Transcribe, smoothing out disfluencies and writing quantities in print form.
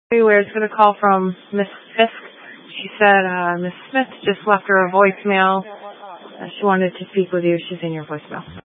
Where's going to call from Miss Fisk. She said Miss Smith just left her a voicemail. She wanted to speak with you. She's in your voicemail.